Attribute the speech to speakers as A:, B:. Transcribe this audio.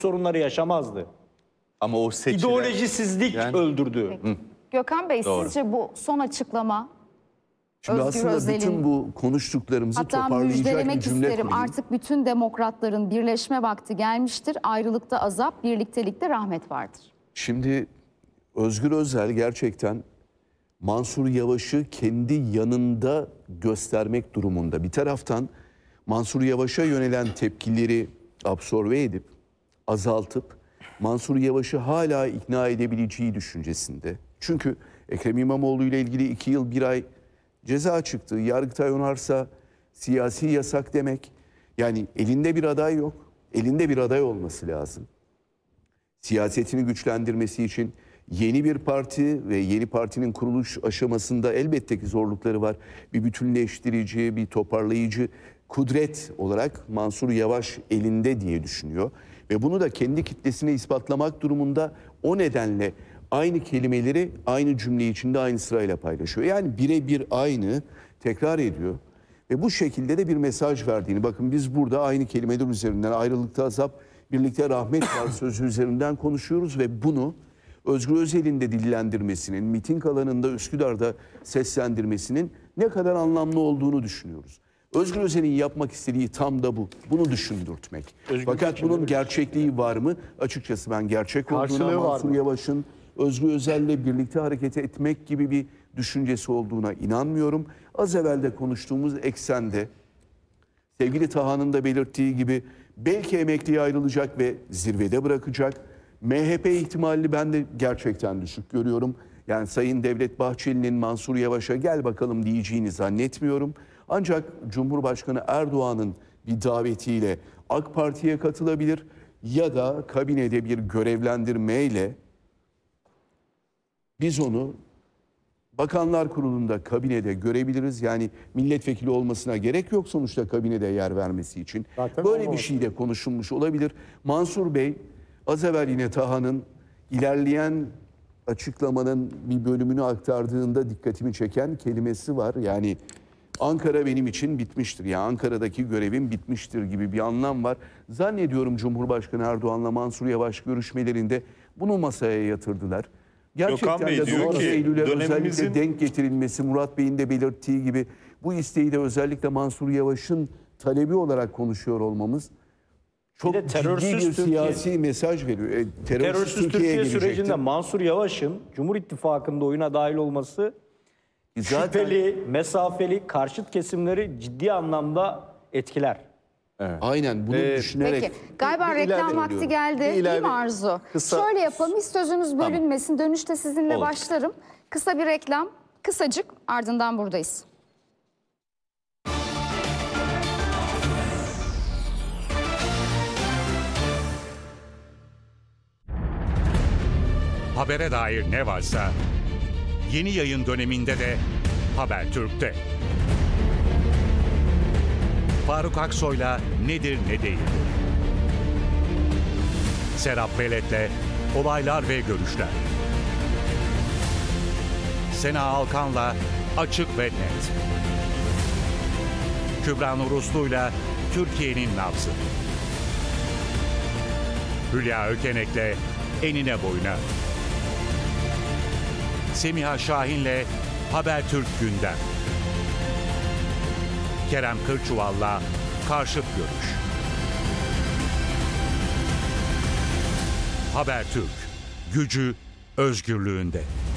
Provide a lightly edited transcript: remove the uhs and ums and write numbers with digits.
A: sorunları yaşamazdı.
B: Ama o seçilen...
A: İdeolojisizlik öldürdü.
C: Gökhan Bey,
B: Doğru.
C: sizce bu son açıklama
D: Şimdi
C: Özgür
D: aslında
C: Özel'in,
D: bütün bu konuştuklarımızı
C: hatta
D: toparlayacak bir
C: müjdelemek
D: cümle
C: isterim,
D: kurayım.
C: artık bütün demokratların birleşme vakti gelmiştir. Ayrılıkta azap, birliktelikte rahmet vardır.
D: Şimdi Özgür Özel gerçekten Mansur Yavaş'ı kendi yanında göstermek durumunda. Bir taraftan Mansur Yavaş'a yönelen tepkileri absorbe edip, azaltıp Mansur Yavaş'ı hala ikna edebileceği düşüncesinde. Çünkü Ekrem İmamoğlu ile ilgili 2 yıl 1 ay ceza çıktı. Yargıtay onarsa siyasi yasak demek. Yani elinde bir aday yok. Elinde bir aday olması lazım. Siyasetini güçlendirmesi için yeni bir parti ve yeni partinin kuruluş aşamasında elbette ki zorlukları var. Bir bütünleştirici, bir toparlayıcı kudret olarak Mansur Yavaş elinde diye düşünüyor. Ve bunu da kendi kitlesine ispatlamak durumunda, o nedenle aynı kelimeleri aynı cümle içinde aynı sırayla paylaşıyor. Yani birebir aynı tekrar ediyor. Ve bu şekilde de bir mesaj verdiğini, bakın biz burada aynı kelimeler üzerinden ayrılıkta azap, birlikte rahmet var sözü üzerinden konuşuyoruz ve bunu Özgür Özel'in de dillendirmesinin, miting alanında Üsküdar'da seslendirmesinin ne kadar anlamlı olduğunu düşünüyoruz. Özgür Özel'in yapmak istediği tam da bu. Bunu düşündürtmek. Fakat bunun gerçekliği var mı? Açıkçası ben gerçek olduğuna, Mansur Yavaş'ın Özgür Özel'le birlikte hareket etmek gibi bir düşüncesi olduğuna inanmıyorum. Az evvel de konuştuğumuz eksende sevgili Tahan'ın da belirttiği gibi belki emekliye ayrılacak ve zirvede bırakacak. MHP ihtimalini ben de gerçekten düşük görüyorum. Yani Sayın Devlet Bahçeli'nin Mansur Yavaş'a gel bakalım diyeceğini zannetmiyorum. Ancak Cumhurbaşkanı Erdoğan'ın bir davetiyle AK Parti'ye katılabilir ya da kabinede bir görevlendirmeyle biz onu Bakanlar Kurulu'nda, kabinede görebiliriz. Yani milletvekili olmasına gerek yok sonuçta kabinede yer vermesi için.
A: Zaten
D: böyle
A: olmaz.
D: bir şey de konuşulmuş olabilir. Mansur Bey az evvel yine Taha'nın ilerleyen açıklamanın bir bölümünü aktardığında dikkatimi çeken kelimesi var. Yani Ankara benim için bitmiştir. Yani Ankara'daki görevim bitmiştir gibi bir anlam var. Zannediyorum Cumhurbaşkanı Erdoğan'la Mansur Yavaş görüşmelerinde bunu masaya yatırdılar. Gerçekten
B: Bey
D: de
B: diyor
D: 9
B: ki,
D: Eylül'e
B: dönemimizin-
D: özellikle denk getirilmesi, Murat Bey'in de belirttiği gibi bu isteği de özellikle Mansur Yavaş'ın talebi olarak konuşuyor olmamız çok
A: de
D: ciddi
A: terörsüz
D: bir
A: Türkiye.
D: siyasi mesaj veriyor.
A: Terörsüz Türkiye
D: gelecektir.
A: sürecinde Mansur Yavaş'ın Cumhur İttifakı'nda oyuna dahil olması
D: Zaten
A: şüpheli, mesafeli, karşıt kesimleri ciddi anlamda etkiler.
D: aynen bunu düşünerek.
C: Peki, galiba reklam vakti geldi değil mi Arzu? Şöyle yapalım, hiç sözünüz bölünmesin. Dönüşte sizinle başlarım. Kısa bir reklam, kısacık, ardından buradayız.
E: Habere dair ne varsa yeni yayın döneminde de Habertürk'te. Faruk Aksoy'la Nedir Ne Değildir. Serap Velet'le Olaylar ve Görüşler. Sena Alkan'la Açık ve Net. Kübra Nuruslu'yla Türkiye'nin nabzı. Hülya Ökenek'le Enine Boyuna. Semiha Şahin'le Habertürk Gündem. Kerem Kırçuval'la Karşıt Görüş. Habertürk, gücü özgürlüğünde.